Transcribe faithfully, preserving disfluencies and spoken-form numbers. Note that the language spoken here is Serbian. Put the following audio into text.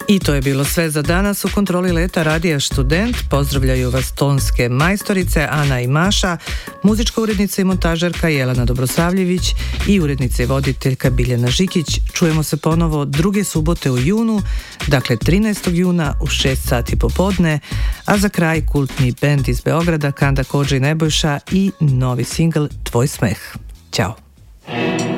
I to je bilo sve za danas. U kontroli leta Radija Student pozdravljaju vas tonske majstorice Ana i Maša, muzička urednica i montažerka Jelena Dobrosavljević i urednica i voditeljka Biljana Žikić. Čujemo se ponovo druge subote u junu, dakle trinaestog juna u šest sati popodne, a za kraj kultni bend iz Beograda Kanda Kodža i Nebojša i novi singl Tvoj smeh. Ćao!